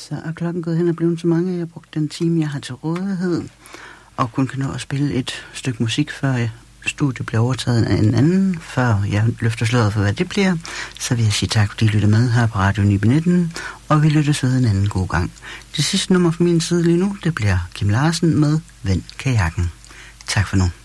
Så er klokken gået hen og blevet så mange, at jeg har brugt den time, jeg har til rådighed, og kun kan nå at spille et stykke musik, før studiet bliver overtaget af en anden, før jeg løfter sløret for, hvad det bliver. Så vil jeg sige tak, fordi I lytter med her på Radio 919, og vi lyttes ved en anden god gang. Det sidste nummer fra min side lige nu, det bliver Kim Larsen med Vend kajakken. Tak for nu.